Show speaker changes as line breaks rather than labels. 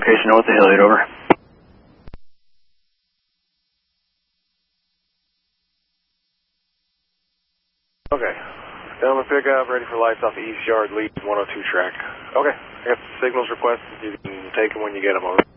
location north of Hilliard, over.
Okay. Gentlemen, pick up, ready for lights off the East Yard, lead 102 track. Okay, I got the signals requested. You can take them when you get them, over.